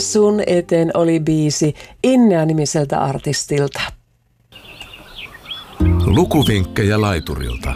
Sun eteen oli biisi Innea-nimiseltä artistilta. Lukuvinkkejä laiturilta.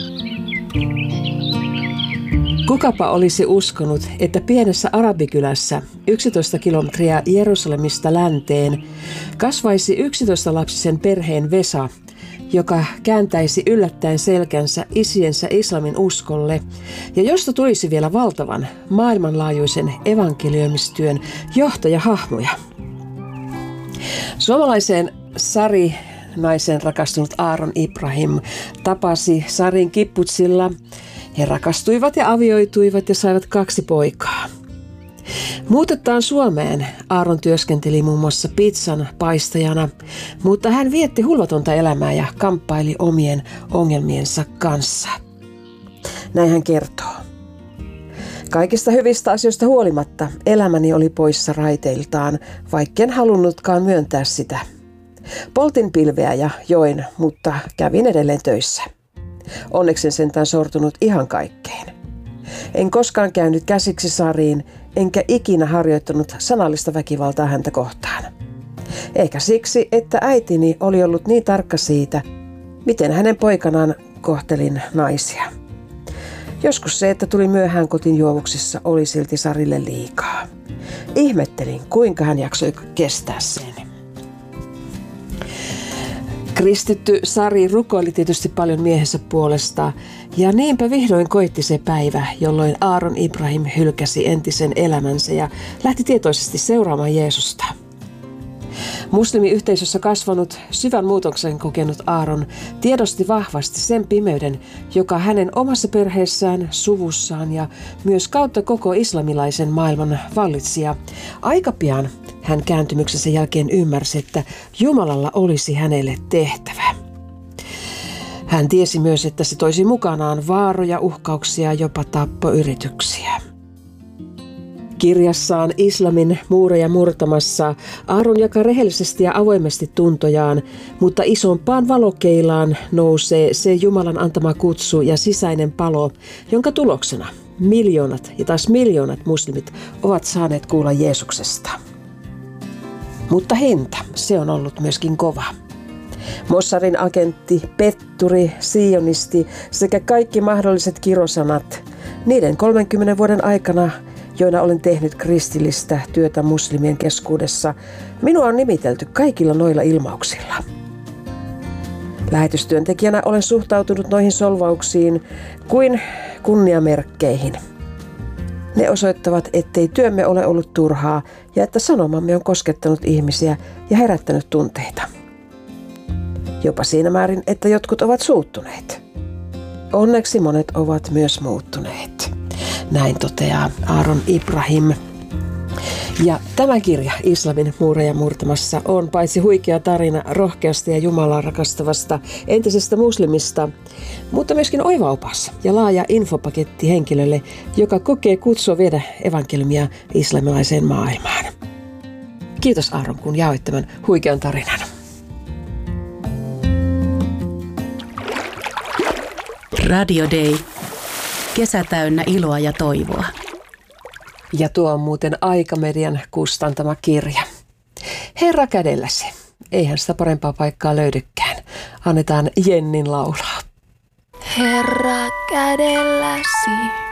Kukapa olisi uskonut, että pienessä arabikylässä 11 kilometriä Jerusalemista länteen kasvaisi 11-lapsisen perheen Vesa, joka kääntäisi yllättäen selkänsä isiensä islamin uskolle ja josta tulisi vielä valtavan maailmanlaajuisen evankelioimistyön johtajahahmoja. Suomalaiseen Sari-naiseen rakastunut Aaron Ibrahim tapasi Sarin kibbutzilla. He rakastuivat ja avioituivat ja saivat 2 poikaa. Muutettaan Suomeen Aaron työskenteli muun muassa pizzan paistajana, mutta hän vietti hulvatonta elämää ja kamppaili omien ongelmiensa kanssa. Näin hän kertoo. Kaikista hyvistä asioista huolimatta elämäni oli poissa raiteiltaan, vaikken halunnutkaan myöntää sitä. Poltin pilveä ja join, mutta kävin edelleen töissä. Onneksi en sentään sortunut ihan kaikkeen. En koskaan käynyt käsiksi Sariin, enkä ikinä harjoittanut sanallista väkivaltaa häntä kohtaan. Ehkä siksi, että äitini oli ollut niin tarkka siitä, miten hänen poikanaan kohtelin naisia. Joskus se, että tuli myöhään kotiin juovuksissa, oli silti Sarille liikaa. Ihmettelin, kuinka hän jaksoi kestää sen. Kristitty Sari rukoili tietysti paljon miehensä puolesta, ja niinpä vihdoin koitti se päivä, jolloin Aaron Ibrahim hylkäsi entisen elämänsä ja lähti tietoisesti seuraamaan Jeesusta. Muslimiyhteisössä kasvanut, syvän muutoksen kokenut Aaron tiedosti vahvasti sen pimeyden, joka hänen omassa perheessään, suvussaan ja myös kautta koko islamilaisen maailman vallitsi. Ja aika pian hän kääntymyksensä jälkeen ymmärsi, että Jumalalla olisi hänelle tehtävä. Hän tiesi myös, että se toisi mukanaan vaaroja, uhkauksia, jopa tappoyrityksiä. Kirjassaan Islamin muureja murtamassa Aaron jakaa rehellisesti ja avoimesti tuntojaan, mutta isompaan valokeilaan nousee se Jumalan antama kutsu ja sisäinen palo, jonka tuloksena miljoonat ja taas miljoonat muslimit ovat saaneet kuulla Jeesuksesta. Mutta hinta, se on ollut myöskin kova. Mossadin agentti, petturi, sionisti sekä kaikki mahdolliset kirosanat, niiden 30 vuoden aikana, joina olen tehnyt kristillistä työtä muslimien keskuudessa, minua on nimitelty kaikilla noilla ilmauksilla. Lähetystyöntekijänä olen suhtautunut noihin solvauksiin kuin kunniamerkkeihin. Ne osoittavat, ettei työmme ole ollut turhaa ja että sanomamme on koskettanut ihmisiä ja herättänyt tunteita. Jopa siinä määrin, että jotkut ovat suuttuneet. Onneksi monet ovat myös muuttuneet. Näin toteaa Aaron Ibrahim. Ja tämä kirja Islamin muureja murtamassa on paitsi huikea tarina rohkeasta ja Jumalaa rakastavasta entisestä muslimista, mutta myöskin oiva opas ja laaja infopaketti henkilölle, joka kokee kutsua viedä evankeliumia islamilaiseen maailmaan. Kiitos Aaron, kun jaoit tämän huikean tarinan. Radio Day. Kesä täynnä iloa ja toivoa. Ja tuo on muuten Aikamedian kustantama kirja. Herra kädelläsi. Eihän sitä parempaa paikkaa löydykään. Annetaan Jennin laulaa. Herra kädelläsi.